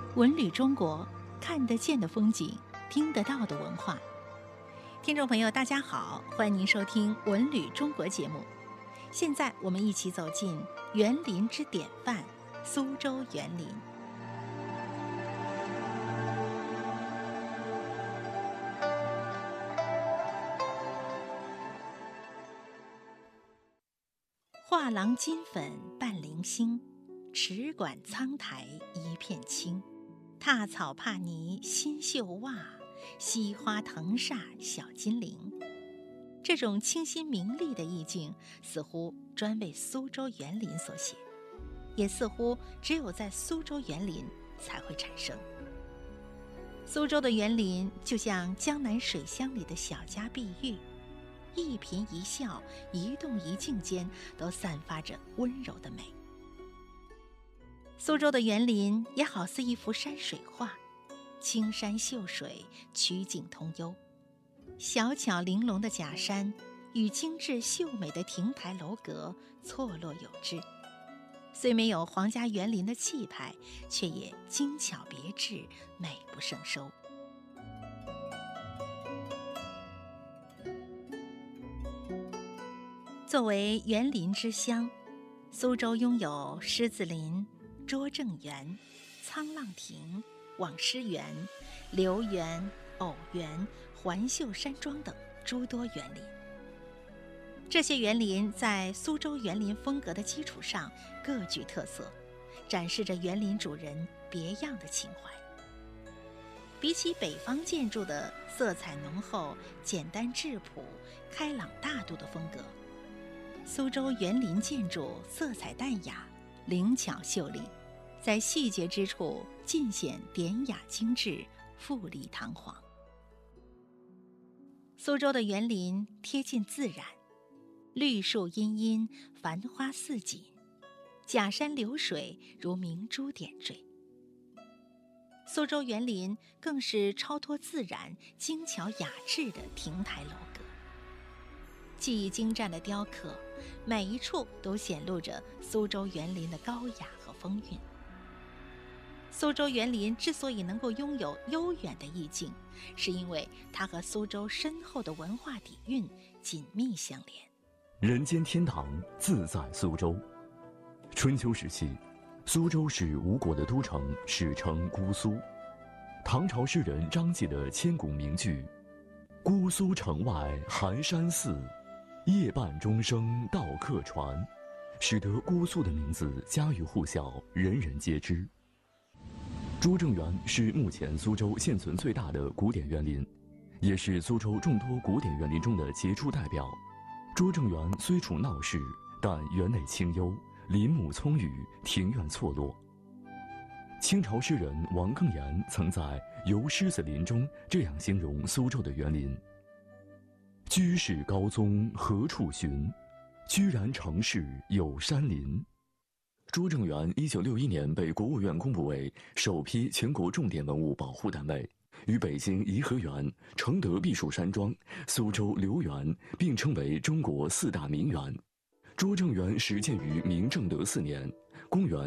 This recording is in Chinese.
文旅中国，看得见的风景，听得到的文化。听众朋友，大家好，欢迎您收听《文旅中国》节目。现在我们一起走进园林之典范——苏州园林。画廊金粉半零星，池馆苍苔一片青。踏草帕泥新绣袜，惜花藤煞小金铃。这种清新明丽的意境，似乎专为苏州园林所写，也似乎只有在苏州园林才会产生。苏州的园林就像江南水乡里的小家碧玉，一颦一笑，一动一静间，都散发着温柔的美。苏州的园林也好似一幅山水画，青山秀水，曲径通幽。小巧玲珑的假山与精致秀美的亭台楼阁错落有致，虽没有皇家园林的气派，却也精巧别致，美不胜收。作为园林之乡，苏州拥有狮子林、拙政园、沧浪亭、网师园、留园、藕园、环秀山庄等诸多园林。这些园林在苏州园林风格的基础上各具特色，展示着园林主人别样的情怀。比起北方建筑的色彩浓厚、简单质朴、开朗大度的风格，苏州园林建筑色彩淡雅、灵巧秀丽，在细节之处尽显典雅精致、富丽堂皇。苏州的园林贴近自然，绿树茵茵，繁花似锦，假山流水如明珠点缀。苏州园林更是超脱自然、精巧雅致的亭台楼阁，技艺精湛的雕刻，每一处都显露着苏州园林的高雅和风韵。苏州园林之所以能够拥有悠远的意境，是因为它和苏州深厚的文化底蕴紧密相连。 人间天堂自在苏州。春秋时期，苏州是吴国的都城，史称姑苏。唐朝诗人张继的千古名句“姑苏城外寒山寺，夜半钟声到客船”，使得姑苏的名字家喻户晓，人人皆知。拙政园是目前苏州现存最大的古典园林，也是苏州众多古典园林中的杰出代表。拙政园虽处闹市，但园内清幽，林木葱郁，庭院错落。清朝诗人王庚言曾在《游狮子林》中这样形容苏州的园林：居士高宗何处寻？居然城市有山林。拙政园1961年被国务院公布为首批全国重点文物保护单位，与北京颐和园、承德避暑山庄、苏州留园并称为中国4大名园。拙政园始建于明正德4年，公元